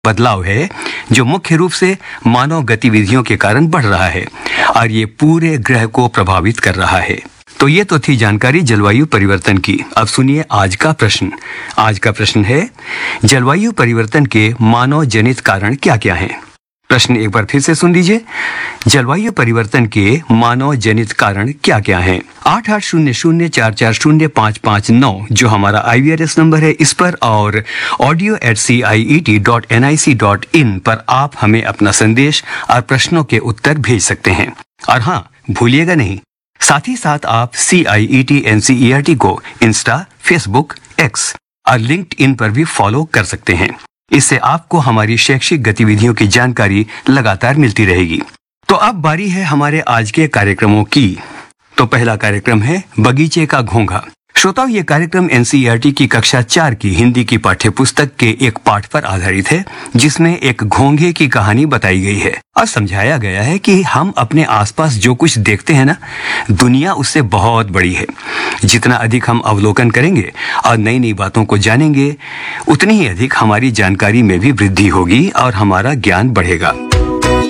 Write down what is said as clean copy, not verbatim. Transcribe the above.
बदलाव है जो मुख्य रूप से मानव गतिविधियों के कारण बढ़ रहा है और ये पूरे ग्रह को प्रभावित कर रहा है। तो ये तो थी जानकारी जलवायु परिवर्तन की। अब सुनिए आज का प्रश्न। आज का प्रश्न है, जलवायु परिवर्तन के मानव जनित कारण क्या क्या हैं? प्रश्न एक बार फिर से सुन लीजिए। जलवायु परिवर्तन के मानव जनित कारण क्या क्या हैं? 8800440559 जो हमारा IVRS नंबर है, इस पर और audio@ciet.nic.in पर आप हमें अपना संदेश और प्रश्नों के उत्तर भेज सकते हैं। और हाँ, भूलिएगा नहीं, साथ ही साथ आप CIET NCERT को इंस्टा, फेसबुक, एक्स और लिंक्डइन पर भी फॉलो कर सकते हैं। इससे आपको हमारी शैक्षिक गतिविधियों की जानकारी लगातार मिलती रहेगी। तो अब बारी है हमारे आज के कार्यक्रमों की। तो पहला कार्यक्रम है बगीचे का घोंघा। श्रोताओं, ये कार्यक्रम NCERT की कक्षा 4 की हिंदी की पाठ्यपुस्तक के एक पाठ पर आधारित है, जिसमें एक घोंघे की कहानी बताई गई है और समझाया गया है कि हम अपने आसपास जो कुछ देखते हैं ना, दुनिया उससे बहुत बड़ी है। जितना अधिक हम अवलोकन करेंगे और नई नई बातों को जानेंगे, उतनी ही अधिक हमारी जानकारी में भी वृद्धि होगी और हमारा ज्ञान बढ़ेगा।